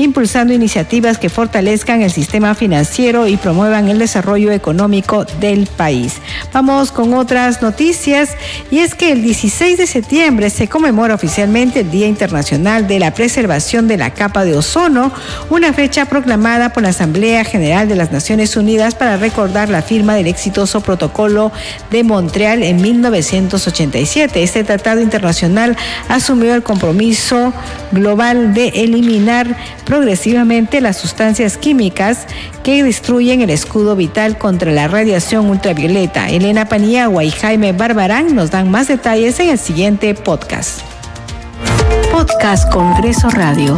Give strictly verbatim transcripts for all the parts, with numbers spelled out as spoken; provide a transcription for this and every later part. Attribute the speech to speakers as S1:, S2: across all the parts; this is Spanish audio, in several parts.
S1: impulsando iniciativas que fortalezcan el sistema financiero y promuevan el desarrollo económico del país. Vamos con otras noticias, y es que el dieciséis de septiembre se conmemora oficialmente el Día Internacional de la Preservación de la Capa de Ozono, una fecha proclamada por la Asamblea General de las Naciones Unidas para recordar la firma del exitoso Protocolo de Montreal en mil novecientos ochenta y siete. Este tratado internacional asumió el compromiso global de eliminar progresivamente las sustancias químicas que destruyen el escudo vital contra la radiación ultravioleta. Elena Paniagua y Jaime Barbarán nos dan más detalles en el siguiente podcast.
S2: Podcast Congreso Radio.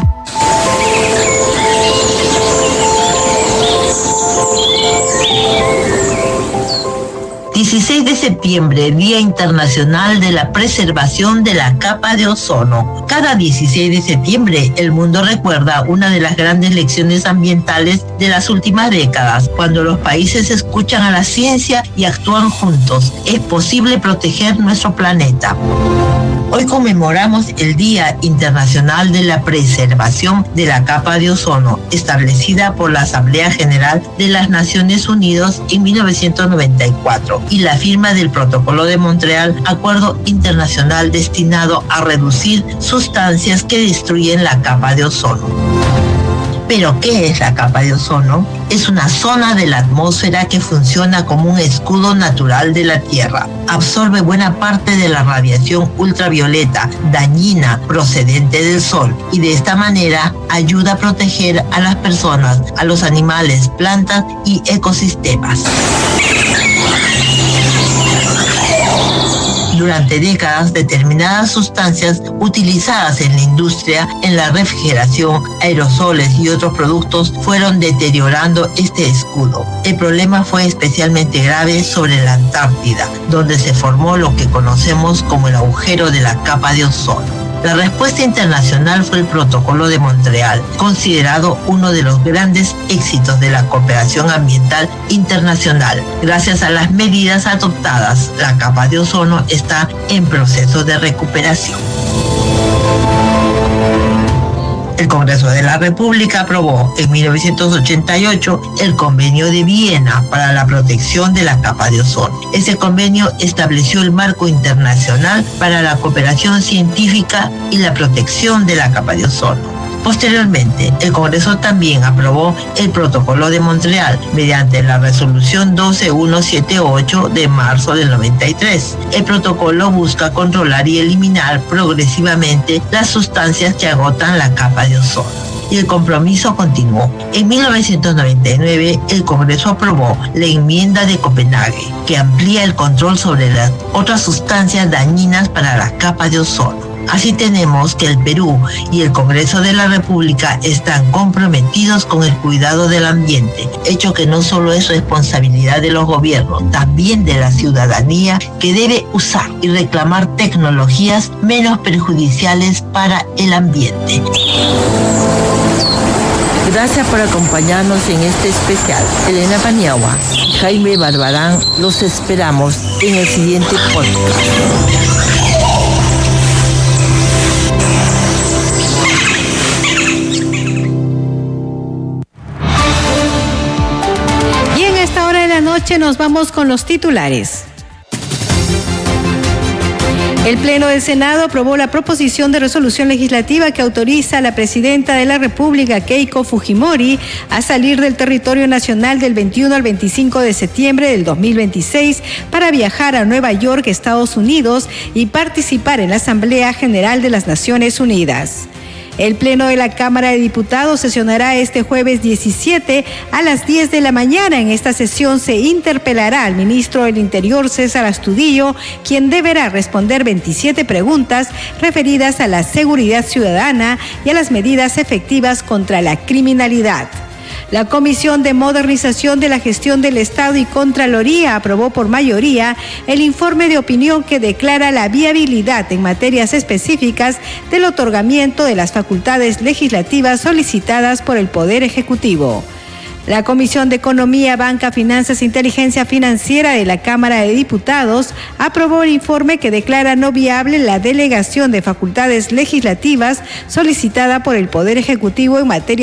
S3: dieciséis de septiembre, Día Internacional de la Preservación de la Capa de Ozono. Cada dieciséis de septiembre, el mundo recuerda una de las grandes lecciones ambientales de las últimas décadas, cuando los países escuchan a la ciencia y actúan juntos. Es posible proteger nuestro planeta. Hoy conmemoramos el Día Internacional de la Preservación de la Capa de Ozono, establecida por la Asamblea General de las Naciones Unidas en mil novecientos noventa y cuatro, y la firma del Protocolo de Montreal, acuerdo internacional destinado a reducir sustancias que destruyen la capa de ozono. ¿Pero qué es la capa de ozono? Es una zona de la atmósfera que funciona como un escudo natural de la Tierra. Absorbe buena parte de la radiación ultravioleta dañina procedente del Sol, y de esta manera ayuda a proteger a las personas, a los animales, plantas y ecosistemas. Durante décadas, determinadas sustancias utilizadas en la industria, en la refrigeración, aerosoles y otros productos fueron deteriorando este escudo. El problema fue especialmente grave sobre la Antártida, donde se formó lo que conocemos como el agujero de la capa de ozono. La respuesta internacional fue el Protocolo de Montreal, considerado uno de los grandes éxitos de la cooperación ambiental internacional. Gracias a las medidas adoptadas, la capa de ozono está en proceso de recuperación. El Congreso de la República aprobó en mil novecientos ochenta y ocho el Convenio de Viena para la protección de la capa de ozono. Ese convenio estableció el marco internacional para la cooperación científica y la protección de la capa de ozono. Posteriormente, el Congreso también aprobó el Protocolo de Montreal mediante la Resolución doce mil ciento setenta y ocho de marzo del noventa y tres. El protocolo busca controlar y eliminar progresivamente las sustancias que agotan la capa de ozono. Y el compromiso continuó. En mil novecientos noventa y nueve, el Congreso aprobó la enmienda de Copenhague, que amplía el control sobre las otras sustancias dañinas para la capa de ozono. Así tenemos que el Perú y el Congreso de la República están comprometidos con el cuidado del ambiente, hecho que no solo es responsabilidad de los gobiernos, también de la ciudadanía, que debe usar y reclamar tecnologías menos perjudiciales para el ambiente. Gracias por acompañarnos en este especial. Elena Paniagua y Jaime Barbarán los esperamos en el siguiente podcast.
S1: Noche nos vamos con los titulares. El Pleno del Senado aprobó la proposición de resolución legislativa que autoriza a la presidenta de la República, Keiko Fujimori, a salir del territorio nacional del veintiuno al veinticinco de septiembre del dos mil veintiséis para viajar a Nueva York, Estados Unidos, y participar en la Asamblea General de las Naciones Unidas. El Pleno de la Cámara de Diputados sesionará este jueves diecisiete a las diez de la mañana. En esta sesión se interpelará al ministro del Interior, César Astudillo, quien deberá responder veintisiete preguntas referidas a la seguridad ciudadana y a las medidas efectivas contra la criminalidad. La Comisión de Modernización de la Gestión del Estado y Contraloría aprobó por mayoría el informe de opinión que declara la viabilidad en materias específicas del otorgamiento de las facultades legislativas solicitadas por el Poder Ejecutivo. La Comisión de Economía, Banca, Finanzas e Inteligencia Financiera de la Cámara de Diputados aprobó el informe que declara no viable la delegación de facultades legislativas solicitada por el Poder Ejecutivo en materia